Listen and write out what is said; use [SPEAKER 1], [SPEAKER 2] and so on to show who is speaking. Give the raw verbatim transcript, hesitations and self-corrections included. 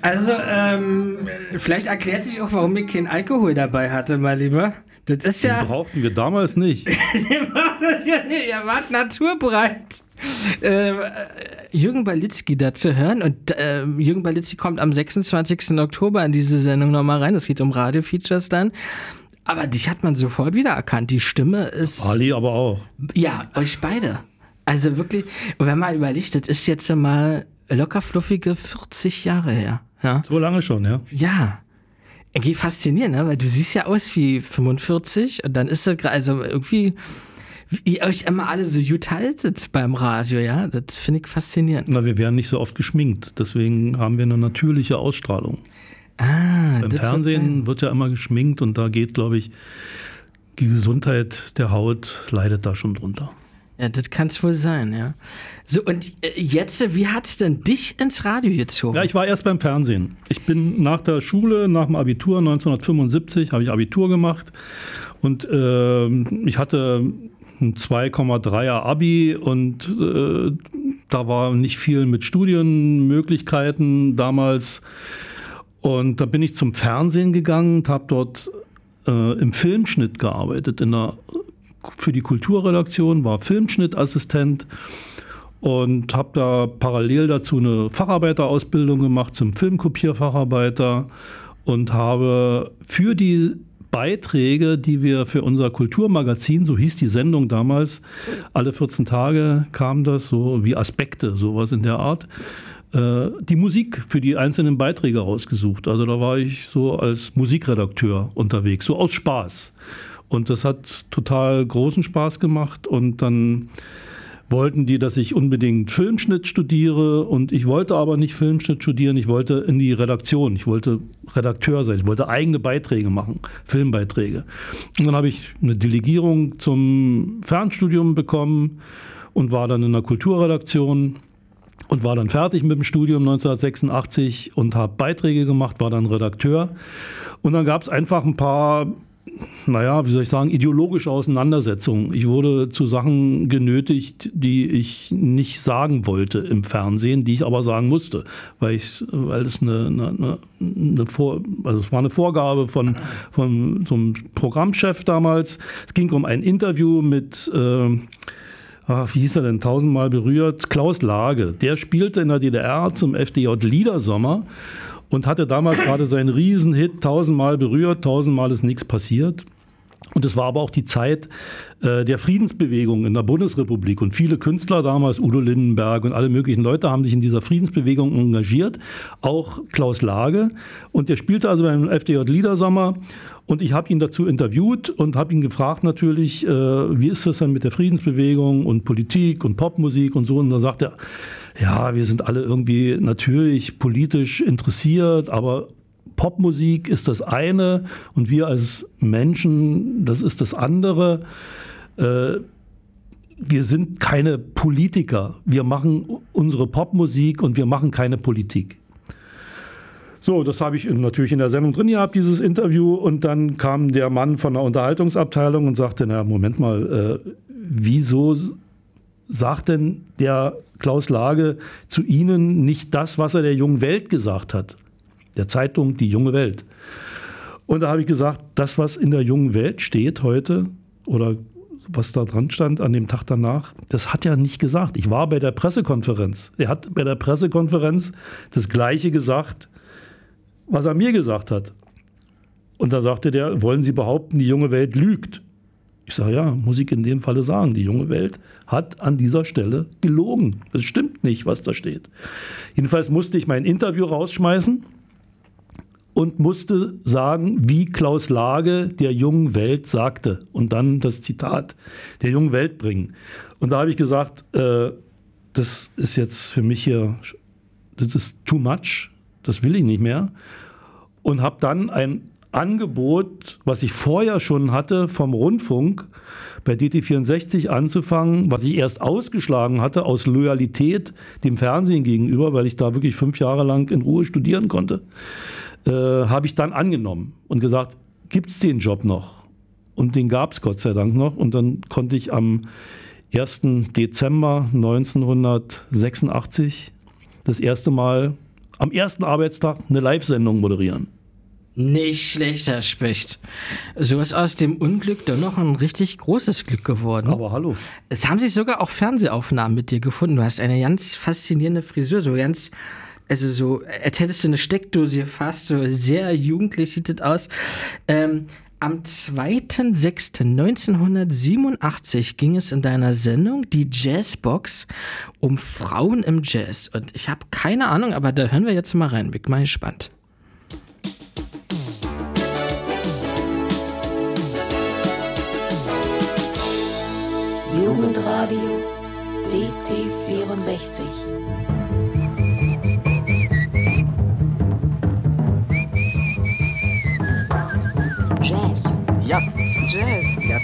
[SPEAKER 1] Also, ähm, vielleicht erklärt sich auch, warum ich keinen Alkohol dabei hatte, mein Lieber. Das ist ja...
[SPEAKER 2] Den brauchten wir damals nicht.
[SPEAKER 1] Ihr wart naturbreit. Äh, Jürgen Balitzky da zu hören und äh, Jürgen Balitzky kommt am sechsundzwanzigsten Oktober in diese Sendung nochmal rein, es geht um Radio-Features dann, aber dich hat man sofort wiedererkannt, die Stimme ist...
[SPEAKER 2] Ali aber auch.
[SPEAKER 1] Ja, euch beide. Also wirklich, wenn man überlegt, das ist jetzt mal locker fluffige vierzig Jahre her. Ja?
[SPEAKER 2] So lange schon, ja.
[SPEAKER 1] Ja. Irgendwie faszinierend, ne? Weil du siehst ja aus wie fünfundvierzig und dann ist das gerade, also irgendwie... wie ihr euch immer alle so gut haltet beim Radio, ja, das finde ich faszinierend.
[SPEAKER 2] Na, wir werden nicht so oft geschminkt, deswegen haben wir eine natürliche Ausstrahlung.
[SPEAKER 1] Ah,
[SPEAKER 2] Beim Fernsehen wird ja immer geschminkt und da geht, glaube ich, die Gesundheit der Haut leidet da schon drunter.
[SPEAKER 1] Ja, das kann es wohl sein, ja. So, und jetzt, wie hat es denn dich ins Radio gezogen?
[SPEAKER 2] Ja, ich war erst beim Fernsehen. Ich bin nach der Schule, nach dem Abitur neunzehnhundertfünfundsiebzig, habe ich Abitur gemacht und äh, ich hatte ein zwei Komma dreier Abi und äh, da war nicht viel mit Studienmöglichkeiten damals. Und da bin ich zum Fernsehen gegangen und habe dort äh, im Filmschnitt gearbeitet. In der, für die Kulturredaktion war Filmschnittassistent und habe da parallel dazu eine Facharbeiterausbildung gemacht zum Filmkopierfacharbeiter und habe für die Beiträge, die wir für unser Kulturmagazin, so hieß die Sendung damals, alle vierzehn Tage kam das, so wie Aspekte, sowas in der Art, äh, die Musik für die einzelnen Beiträge rausgesucht. Also da war ich so als Musikredakteur unterwegs, so aus Spaß. Und das hat total großen Spaß gemacht und dann wollten die, dass ich unbedingt Filmschnitt studiere und ich wollte aber nicht Filmschnitt studieren, ich wollte in die Redaktion, ich wollte Redakteur sein, ich wollte eigene Beiträge machen, Filmbeiträge. Und dann habe ich eine Delegierung zum Fernstudium bekommen und war dann in der Kulturredaktion und war dann fertig mit dem Studium neunzehnhundertsechsundachtzig und habe Beiträge gemacht, war dann Redakteur. Und dann gab es einfach ein paar... naja, wie soll ich sagen, ideologische Auseinandersetzungen. Ich wurde zu Sachen genötigt, die ich nicht sagen wollte im Fernsehen, die ich aber sagen musste, weil ich, weil es eine, eine, eine Vor, also es war eine Vorgabe von, von so einem Programmchef damals. Es ging um ein Interview mit, äh, ach, wie hieß er denn, tausendmal berührt, Klaus Lage. Der spielte in der D D R zum F D J Liedersommer und hatte damals gerade seinen Riesenhit, tausendmal berührt, tausendmal ist nichts passiert. Und es war aber auch die Zeit äh, der Friedensbewegung in der Bundesrepublik. Und viele Künstler damals, Udo Lindenberg und alle möglichen Leute, haben sich in dieser Friedensbewegung engagiert. Auch Klaus Lage. Und der spielte also beim F D J Liedersommer. Und ich habe ihn dazu interviewt und habe ihn gefragt natürlich, äh, wie ist das denn mit der Friedensbewegung und Politik und Popmusik und so. Und da sagt er, ja, wir sind alle irgendwie natürlich politisch interessiert, aber Popmusik ist das eine und wir als Menschen, das ist das andere. Äh, wir sind keine Politiker. Wir machen unsere Popmusik und wir machen keine Politik. So, das habe ich natürlich in der Sendung drin gehabt, dieses Interview. Und dann kam der Mann von der Unterhaltungsabteilung und sagte, na, Moment mal, äh, wieso sagt denn der Klaus Lage zu Ihnen nicht das, was er der Jungen Welt gesagt hat? Der Zeitung Die Junge Welt. Und da habe ich gesagt, das, was in der Jungen Welt steht heute oder was da dran stand an dem Tag danach, das hat er nicht gesagt. Ich war bei der Pressekonferenz. Er hat bei der Pressekonferenz das Gleiche gesagt, was er mir gesagt hat. Und da sagte der, wollen Sie behaupten, die Junge Welt lügt? Ich sage, ja, muss ich in dem Falle sagen, die Junge Welt hat an dieser Stelle gelogen. Das stimmt nicht, was da steht. Jedenfalls musste ich mein Interview rausschmeißen und musste sagen, wie Klaus Lage der Jungen Welt sagte und dann das Zitat der Jungen Welt bringen. Und da habe ich gesagt, äh, das ist jetzt für mich hier, das ist too much, das will ich nicht mehr. Und habe dann ein Angebot, was ich vorher schon hatte vom Rundfunk, bei D T vierundsechzig anzufangen, was ich erst ausgeschlagen hatte aus Loyalität dem Fernsehen gegenüber, weil ich da wirklich fünf Jahre lang in Ruhe studieren konnte, äh, habe ich dann angenommen und gesagt, gibt es den Job noch? Und den gab es Gott sei Dank noch. Und dann konnte ich am ersten Dezember neunzehnhundertsechsundachtzig das erste Mal am ersten Arbeitstag eine Live-Sendung moderieren.
[SPEAKER 1] Nicht schlechter Specht. So ist aus dem Unglück doch noch ein richtig großes Glück geworden.
[SPEAKER 2] Aber hallo.
[SPEAKER 1] Es haben sich sogar auch Fernsehaufnahmen mit dir gefunden. Du hast eine ganz faszinierende Frisur, so ganz, also so, als hättest du eine Steckdose gefasst, so sehr jugendlich sieht das aus. Ähm, am zweiter sechster neunzehnhundertsiebenundachtzig ging es in deiner Sendung, die Jazzbox, um Frauen im Jazz. Und ich habe keine Ahnung, aber da hören wir jetzt mal rein. Bin mal gespannt.
[SPEAKER 3] Jugendradio D T vierundsechzig. Jazz.
[SPEAKER 4] Jazz.
[SPEAKER 3] Jazz.
[SPEAKER 4] Jazz.